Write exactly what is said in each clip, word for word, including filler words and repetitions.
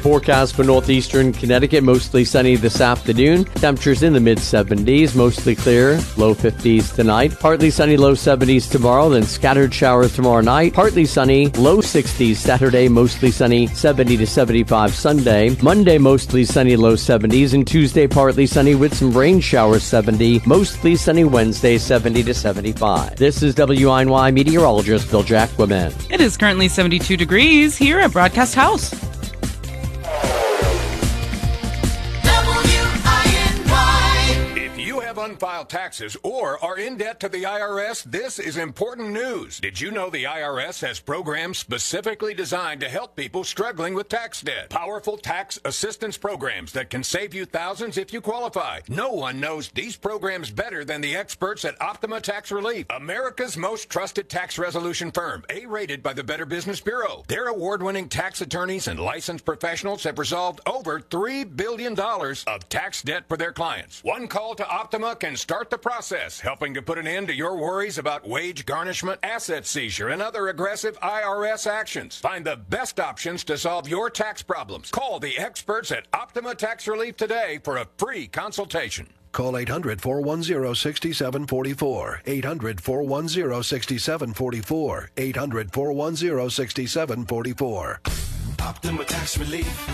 forecast for northeastern Connecticut. Mostly sunny this afternoon. Temperatures in the mid seventies. Mostly clear. Low fifties tonight. Partly sunny, low seventies tomorrow. Then scattered showers tomorrow night. Partly sunny, low sixties Saturday. Mostly sunny, seventy to seventy-five Sunday. Monday, mostly sunny, low seventies. And Tuesday, partly sunny with some rain showers, seventy. Mostly sunny Wednesday, seventy to seventy-five. This is W I N Y meteorologist Bill Jacquemin. It is currently seventy-two degrees here at Broadcast House. Unfiled taxes or are in debt to the I R S, this is important news. Did you know the I R S has programs specifically designed to help people struggling with tax debt? Powerful tax assistance programs that can save you thousands if you qualify. No one knows these programs better than the experts at Optima Tax Relief, America's most trusted tax resolution firm, A-rated by the Better Business Bureau. Their award-winning tax attorneys and licensed professionals have resolved over three billion dollars of tax debt for their clients. One call to Optima can start the process, helping to put an end to your worries about wage garnishment, asset seizure, and other aggressive I R S actions. Find the best options to solve your tax problems. Call the experts at Optima Tax Relief today for a free consultation. Call eight hundred, four one zero, six seven four four. eight hundred, four one zero, six seven four four. eight hundred, four one zero, six seven four four. Optima Tax Relief.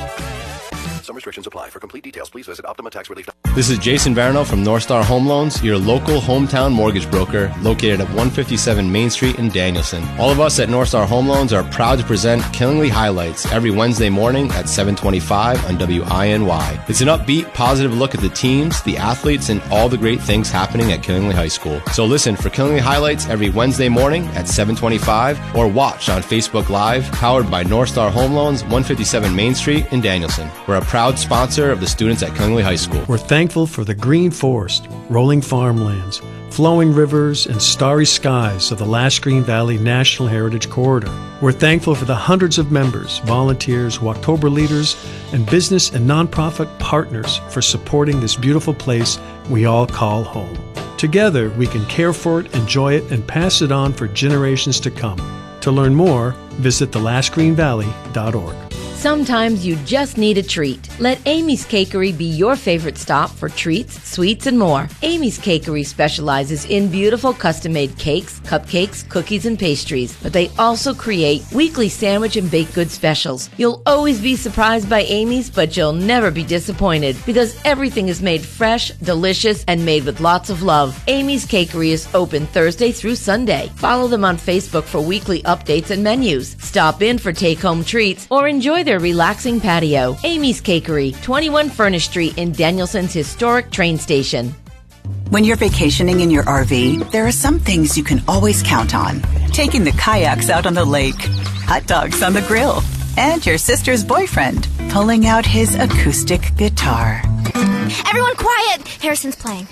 Some restrictions apply. For complete details, please visit Optima Tax Relief. This is Jason Varno from North Star Home Loans, your local hometown mortgage broker located at one fifty-seven Main Street in Danielson. All of us at North Star Home Loans are proud to present Killingly Highlights every Wednesday morning at seven twenty-five on W I N Y. It's an upbeat, positive look at the teams, the athletes, and all the great things happening at Killingly High School. So listen for Killingly Highlights every Wednesday morning at seven twenty-five or watch on Facebook Live, powered by North Star Home Loans, one fifty-seven Main Street in Danielson. We're a proud sponsor of the students at Killingly High School. We're thankful for the green forest, rolling farmlands, flowing rivers, and starry skies of the Lash Green Valley National Heritage Corridor. We're thankful for the hundreds of members, volunteers, Walktober leaders, and business and nonprofit partners for supporting this beautiful place we all call home. Together, we can care for it, enjoy it, and pass it on for generations to come. To learn more, visit the lash green valley dot org. Sometimes you just need a treat. Let Amy's Cakery be your favorite stop for treats, sweets, and more. Amy's Cakery specializes in beautiful custom-made cakes, cupcakes, cookies, and pastries, but they also create weekly sandwich and baked goods specials. You'll always be surprised by Amy's, but you'll never be disappointed because everything is made fresh, delicious, and made with lots of love. Amy's Cakery is open Thursday through Sunday. Follow them on Facebook for weekly updates and menus. Stop in for take-home treats or enjoy their relaxing patio. Amy's Cakery, twenty-one Furnace Street in Danielson's historic train station. When you're vacationing in your R V, there are some things you can always count on. Taking the kayaks out on the lake, hot dogs on the grill, and your sister's boyfriend pulling out his acoustic guitar. Everyone quiet! Harrison's playing.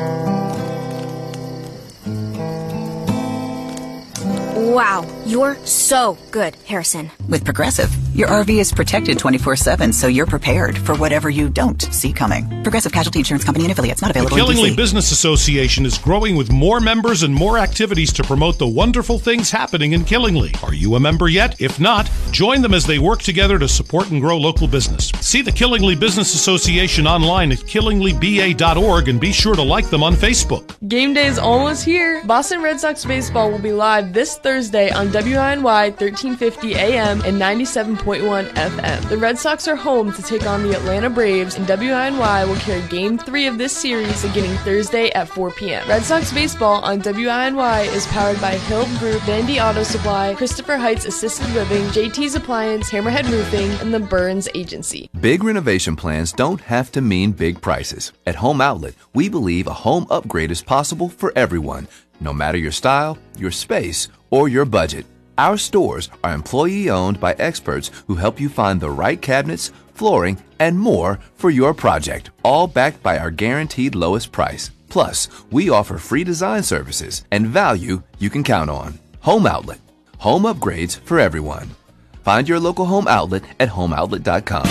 Wow, you're so good, Harrison. With Progressive, your R V is protected twenty-four seven, so you're prepared for whatever you don't see coming. Progressive Casualty Insurance Company and affiliates, not available in D C. The Killingly Business Association is growing with more members and more activities to promote the wonderful things happening in Killingly. Are you a member yet? If not, join them as they work together to support and grow local business. See the Killingly Business Association online at killingly b a dot org and be sure to like them on Facebook. Game day is almost here. Boston Red Sox baseball will be live this Thursday on W I N Y thirteen fifty A M and ninety-seven point one F M. The Red Sox are home to take on the Atlanta Braves, and W I N Y will carry Game three of this series beginning Thursday at four p.m. Red Sox baseball on W I N Y is powered by Hill Group, Vandy Auto Supply, Christopher Heights Assisted Living, J T's Appliance, Hammerhead Roofing, and the Burns Agency. Big renovation plans don't have to mean big prices. At Home Outlet, we believe a home upgrade is possible for everyone, no matter your style, your space, or your budget. Our stores are employee-owned by experts who help you find the right cabinets, flooring, and more for your project, all backed by our guaranteed lowest price. Plus, we offer free design services and value you can count on. Home Outlet. Home upgrades for everyone. Find your local Home Outlet at home outlet dot com.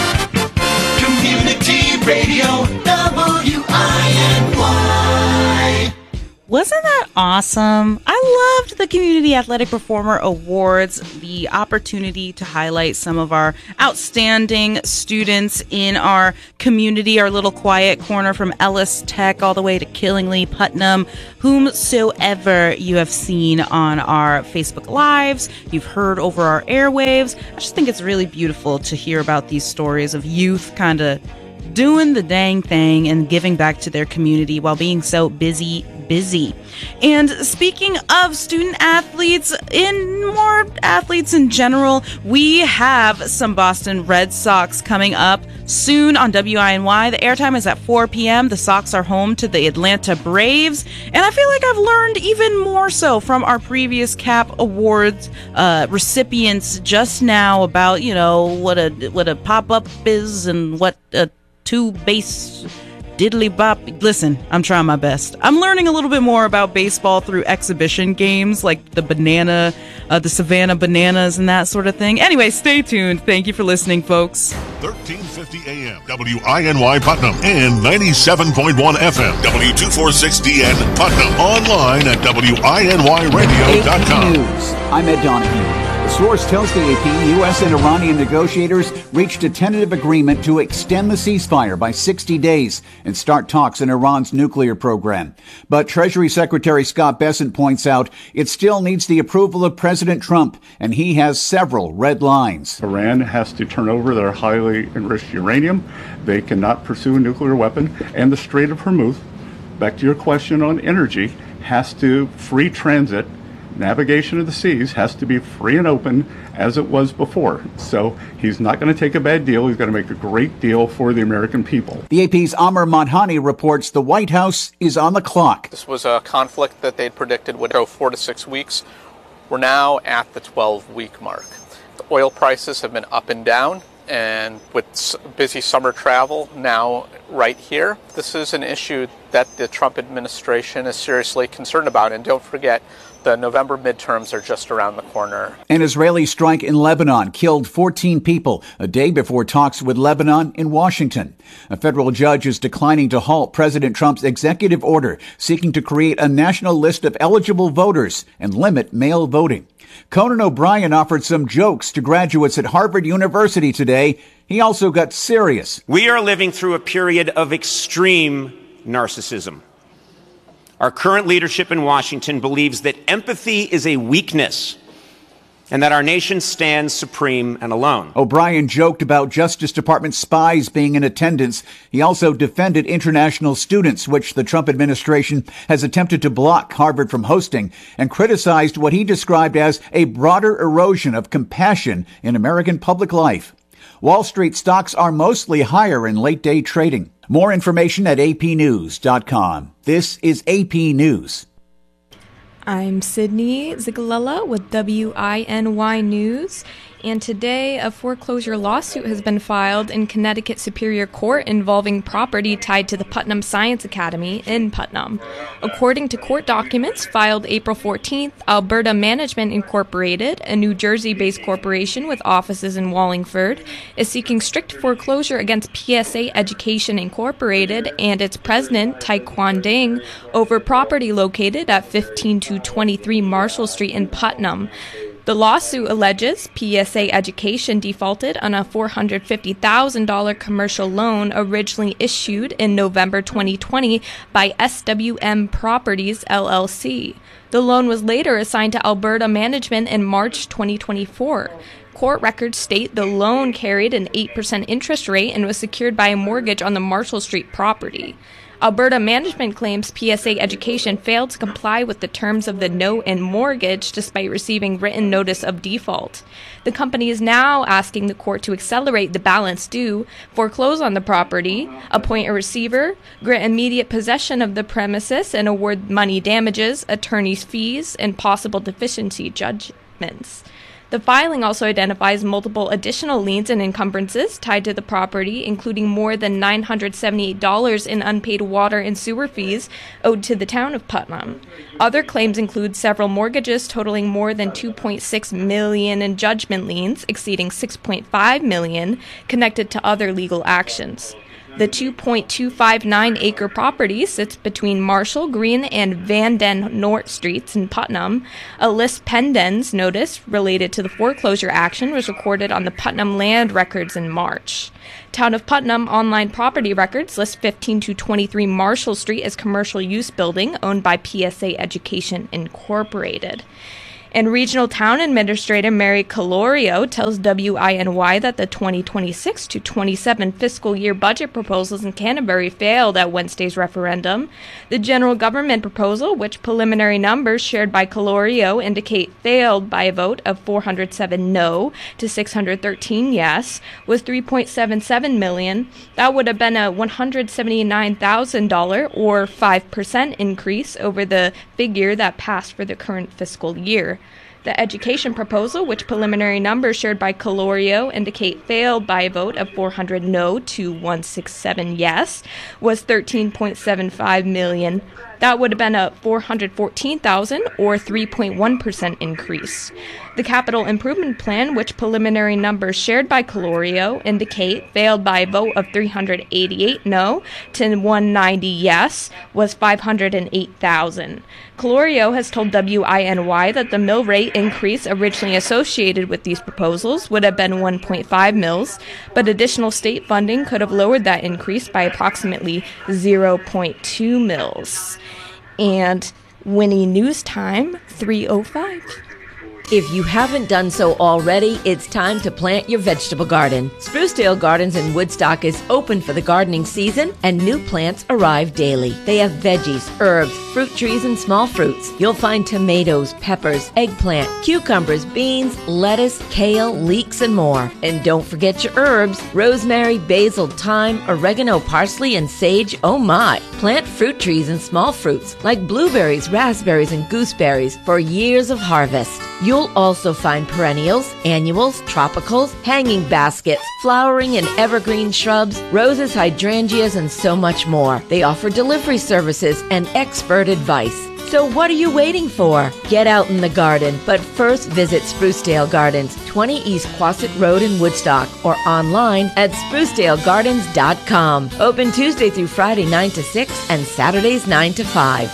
Community Radio, W I N Y. Wasn't that awesome? I loved the Community Athletic Performer Awards, the opportunity to highlight some of our outstanding students in our community, our little quiet corner from Ellis Tech all the way to Killingly, Putnam, whomsoever you have seen on our Facebook Lives, you've heard over our airwaves. I just think it's really beautiful to hear about these stories of youth kind of doing the dang thing and giving back to their community while being so busy, busy. And speaking of student athletes, in more athletes in general, we have some Boston Red Sox coming up soon on W I N Y. The airtime is at four p.m. The Sox are home to the Atlanta Braves. And I feel like I've learned even more so from our previous C A P Awards uh, recipients just now about, you know, what a, what a pop-up is and what a two base diddly bop. Listen, I'm trying my best. I'm learning a little bit more about baseball through exhibition games like the banana, uh, the Savannah Bananas and that sort of thing. Anyway, stay tuned. Thank you for listening, folks. thirteen fifty A M, W I N Y Putnam, and ninety-seven point one F M, W two forty-six D N Putnam. Online at W I N Y radio dot com. News. I'm Ed Donahue. A source tells the A P U S and Iranian negotiators reached a tentative agreement to extend the ceasefire by sixty days and start talks on Iran's nuclear program. But Treasury Secretary Scott Bessent points out it still needs the approval of President Trump, and he has several red lines. Iran has to turn over their highly enriched uranium. They cannot pursue a nuclear weapon. And the Strait of Hormuz, back to your question on energy, has to free transit. Navigation of the seas has to be free and open as it was before. So he's not going to take a bad deal. He's going to make a great deal for the American people. The A P's Amr Madhani reports the White House is on the clock. This was a conflict that they'd predicted would go four to six weeks. We're now at the twelve-week mark. The oil prices have been up and down, and with busy summer travel now right here, this is an issue that the Trump administration is seriously concerned about. And don't forget, the November midterms are just around the corner. An Israeli strike in Lebanon killed fourteen people a day before talks with Lebanon in Washington. A federal judge is declining to halt President Trump's executive order seeking to create a national list of eligible voters and limit mail voting. Conan O'Brien offered some jokes to graduates at Harvard University today. He also got serious. We are living through a period of extreme narcissism. Our current leadership in Washington believes that empathy is a weakness and that our nation stands supreme and alone. O'Brien joked about Justice Department spies being in attendance. He also defended international students, which the Trump administration has attempted to block Harvard from hosting, and criticized what he described as a broader erosion of compassion in American public life. Wall Street stocks are mostly higher in late-day trading. More information at A P news dot com. This is A P News. I'm Sydney Zigalella with W I N Y News. And today, a foreclosure lawsuit has been filed in Connecticut Superior Court involving property tied to the Putnam Science Academy in Putnam. According to court documents filed April fourteenth, Alberta Management Incorporated, a New Jersey-based corporation with offices in Wallingford, is seeking strict foreclosure against P S A Education Incorporated and its president, Taekwon Ding, over property located at fifteen to twenty-three Marshall Street in Putnam. The lawsuit alleges P S A Education defaulted on a four hundred fifty thousand dollars commercial loan originally issued in November twenty twenty by S W M Properties, L L C. The loan was later assigned to Alberta Management in March twenty twenty-four. Court records state the loan carried an eight percent interest rate and was secured by a mortgage on the Marshall Street property. Alberta Management claims P S A Education failed to comply with the terms of the note and mortgage despite receiving written notice of default. The company is now asking the court to accelerate the balance due, foreclose on the property, appoint a receiver, grant immediate possession of the premises, and award money damages, attorney's fees, and possible deficiency judgments. The filing also identifies multiple additional liens and encumbrances tied to the property, including more than nine hundred seventy-eight dollars in unpaid water and sewer fees owed to the town of Putnam. Other claims include several mortgages totaling more than two point six million dollars in judgment liens, exceeding six point five million dollars, connected to other legal actions. The two point two five nine acre property sits between Marshall, Green, and Van Den Noort Streets in Putnam. A lis pendens notice related to the foreclosure action was recorded on the Putnam Land Records in March. Town of Putnam online property records list fifteen to twenty-three Marshall Street as commercial use building owned by P S A Education Incorporated. And Regional Town Administrator Mary Calorio tells W I N Y that the twenty twenty-six to twenty-seven fiscal year budget proposals in Canterbury failed at Wednesday's referendum. The general government proposal, which preliminary numbers shared by Calorio indicate failed by a vote of four hundred seven no to six hundred thirteen yes, was three point seven seven million dollars. That would have been a one hundred seventy-nine thousand dollars or five percent increase over the figure that passed for the current fiscal year. The education proposal, which preliminary numbers shared by Calorio indicate failed by a vote of four hundred no to one hundred sixty-seven yes, was thirteen point seven five million dollars. That would have been a four hundred fourteen thousand dollars or three point one percent increase. The capital improvement plan, which preliminary numbers shared by Calorio indicate failed by a vote of three hundred eighty-eight no to one hundred ninety yes, was five hundred eight thousand dollars. Calorio has told W I N Y that the mill rate increase originally associated with these proposals would have been one point five mils, but additional state funding could have lowered that increase by approximately zero point two mils. And Winnie News Time, three oh five. If you haven't done so already, it's time to plant your vegetable garden. Sprucedale Gardens in Woodstock is open for the gardening season, and new plants arrive daily. They have veggies, herbs, fruit trees, and small fruits. You'll find tomatoes, peppers, eggplant, cucumbers, beans, lettuce, kale, leeks, and more. And don't forget your herbs: rosemary, basil, thyme, oregano, parsley, and sage. Oh my! Plant fruit trees and small fruits like blueberries, raspberries, and gooseberries for years of harvest. You'll also find perennials, annuals, tropicals, hanging baskets, flowering and evergreen shrubs, roses, hydrangeas, and so much more. They offer delivery services and expert advice. So what are you waiting for? Get out in the garden, but first visit Sprucedale Gardens, twenty East Quasit Road in Woodstock, or online at sprucedale gardens dot com. Open Tuesday through Friday nine to six and Saturdays nine to five.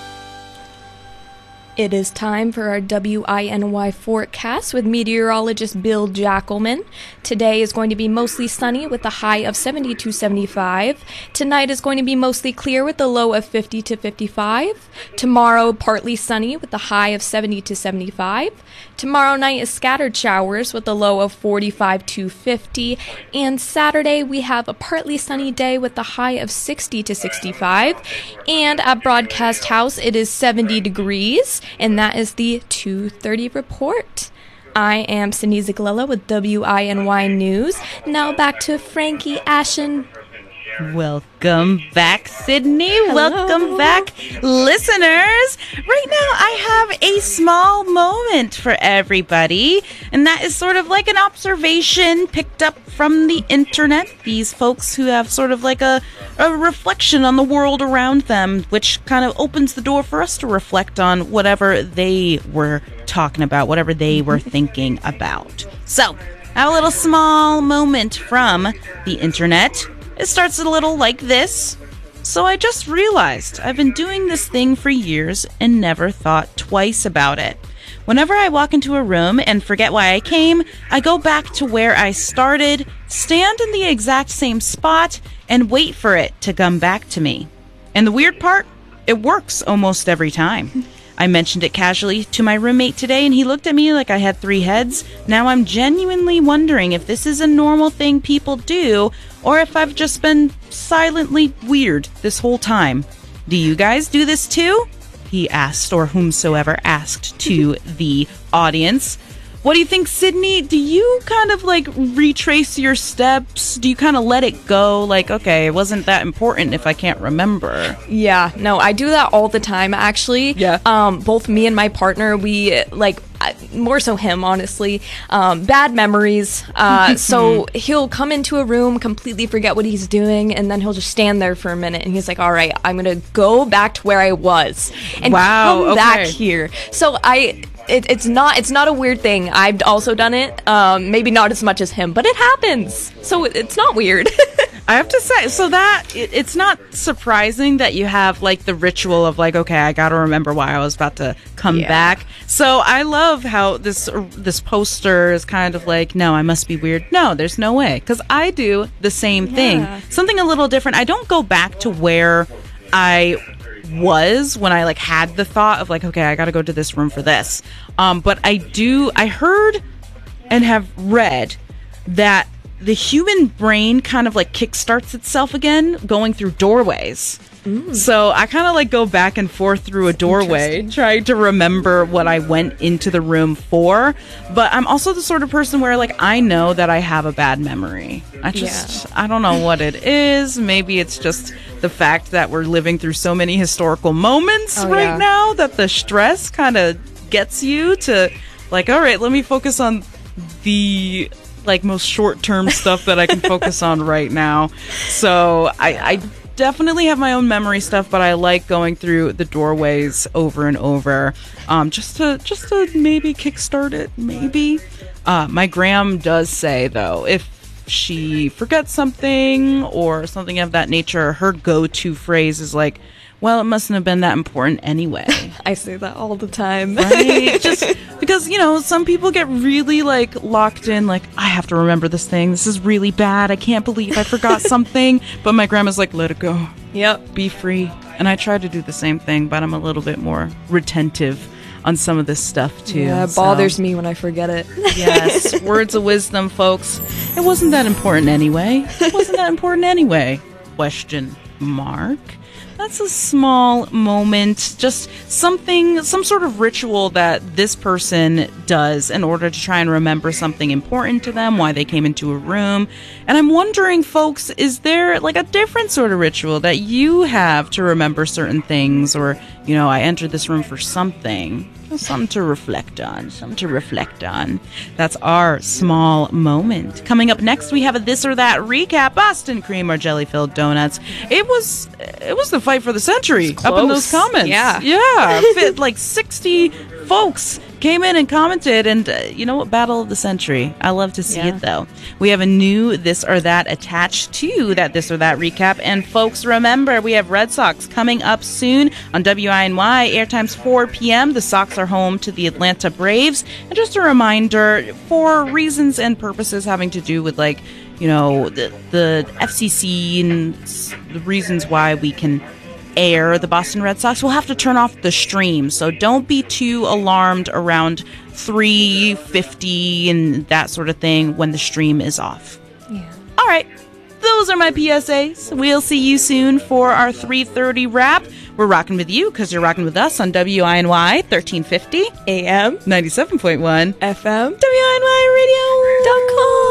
It is time for our W I N Y forecast with meteorologist Bill Jackelman. Today is going to be mostly sunny with a high of seventy to seventy-five. Tonight is going to be mostly clear with a low of fifty to fifty-five. Tomorrow, partly sunny with a high of seventy to seventy-five. Tomorrow night is scattered showers with a low of forty-five to fifty. And Saturday, we have a partly sunny day with a high of sixty to sixty-five. And at Broadcast House, it is seventy degrees. And that is the two thirty report. I am Cindy Ziglella with W I N Y News. Now back to Frankie Ashen. Welcome back, Sydney. Hello. Welcome back, listeners. Right now, I have a small moment for everybody, and that is sort of like an observation picked up from the internet. These folks who have sort of like a, a reflection on the world around them, which kind of opens the door for us to reflect on whatever they were talking about, whatever they were thinking about. So, I have a little small moment from the internet. It starts a little like this. So I just realized I've been doing this thing for years and never thought twice about it. Whenever I walk into a room and forget why I came, I go back to where I started, stand in the exact same spot, and wait for it to come back to me. And the weird part, it works almost every time. I mentioned it casually to my roommate today, and he looked at me like I had three heads. Now I'm genuinely wondering if this is a normal thing people do, or if I've just been silently weird this whole time. Do you guys do this too? He asked, or whomsoever asked, to the audience. What do you think, Sydney? Do you kind of like retrace your steps? Do you kind of let it go? Like, okay, it wasn't that important if I can't remember. Yeah, no, I do that all the time, actually. Yeah. Um, both me and my partner, we, like, more so him, honestly, um, bad memories. Uh, so he'll come into a room, completely forget what he's doing, and then he'll just stand there for a minute, and he's like, all right, I'm going to go back to where I was and wow, come okay. back here. So I... It, it's not it's not a weird thing. I've also done it. Um, maybe not as much as him, but it happens. So it, it's not weird. I have to say, so that it, it's not surprising that you have like the ritual of like, okay, I got to remember why I was about to come Yeah. back. So I love how this this poster is kind of like, no, I must be weird. No, there's no way, because I do the same Yeah. thing, something a little different. I don't go back to where I was when I like had the thought of like, okay, I got to go to this room for this. Um, but I do. I heard and have read that the human brain kind of like kickstarts itself again going through doorways. Mm. So I kind of like go back and forth through a doorway trying to remember what I went into the room for. But I'm also the sort of person where like I know that I have a bad memory. I just, I don't know what it is. Maybe it's just the fact that we're living through so many historical moments Oh, right yeah. now that the stress kind of gets you to like, all right, let me focus on the like most short-term stuff that I can focus on right now. So I, I definitely have my own memory stuff, but I like going through the doorways over and over, um, just to just to maybe kickstart it. Maybe uh, my gram does say though, if she forgets something or something of that nature, her go-to phrase is like, well, it mustn't have been that important anyway. I say that all the time. Right? Just because, you know, some people get really like locked in, like, I have to remember this thing. This is really bad. I can't believe I forgot something. But my grandma's like, let it go. Yep. Be free. And I try to do the same thing, but I'm a little bit more retentive on some of this stuff too. Yeah, it so- bothers me when I forget it. Yes, words of wisdom, folks. It wasn't that important anyway. It wasn't that important anyway. Question mark. That's a small moment, just something, some sort of ritual that this person does in order to try and remember something important to them, why they came into a room. And I'm wondering, folks, is there like a different sort of ritual that you have to remember certain things? Or, you know, I entered this room for something. Something to reflect on. Something to reflect on. That's our small moment. Coming up next, we have a This or That recap. Boston cream or jelly-filled donuts. It was it was the fight for the century up in those close. comments. Yeah. Yeah. Fit, like sixty folks came in and commented, and uh, you know what? Battle of the century. I love to see Yeah. it, though. We have a new This or That attached to that This or That recap. And folks, remember, we have Red Sox coming up soon on W I N Y. Airtime's four p.m. The Sox are home to the Atlanta Braves. And just a reminder, for reasons and purposes having to do with, like, you know, the, the F C C and s- the reasons why we can air the Boston Red Sox, we'll have to turn off the stream. So don't be too alarmed around three fifty and that sort of thing when the stream is off. Yeah. All right. Those are my P S As. We'll see you soon for our three thirty wrap. We're rocking with you because you're rocking with us on W I N Y thirteen fifty A M ninety-seven point one F M W I N Y radio dot com.